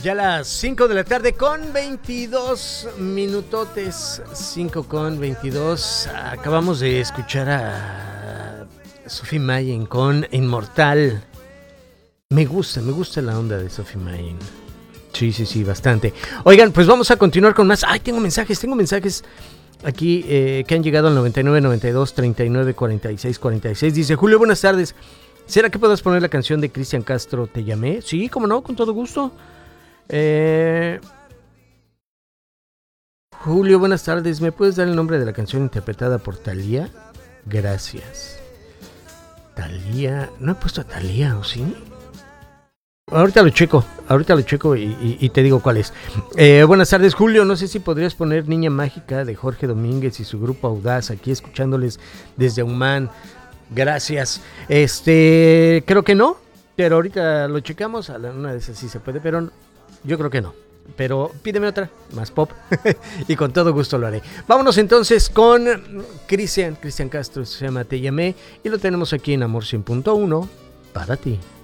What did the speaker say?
Ya las 5 de la tarde con 22 minutotes. 5 con 22. Acabamos de escuchar a Sophie Mayen con Inmortal. Me gusta la onda de Sophie Mayen. Sí, bastante. Oigan, pues vamos a continuar con más. Ay, tengo mensajes aquí que han llegado al 99 92 39 46 46. Dice Julio, buenas tardes. ¿Será que puedas poner la canción de Cristian Castro, Te llamé? Sí, cómo no, con todo gusto. Julio, buenas tardes. ¿Me puedes dar el nombre de la canción interpretada por Thalía? Gracias. Thalía, no he puesto a Thalía, ¿o sí? Ahorita lo checo y te digo cuál es. Buenas tardes, Julio. No sé si podrías poner Niña Mágica de Jorge Domínguez y su grupo Audaz, aquí escuchándoles desde Humán. Gracias. Creo que no, pero ahorita lo checamos. A una de esas sí se puede, pero yo creo que no. Pero pídeme otra, más pop, y con todo gusto lo haré. Vámonos entonces con Cristian Castro, se llama Te llamé, y lo tenemos aquí en Amor 100.1 para ti.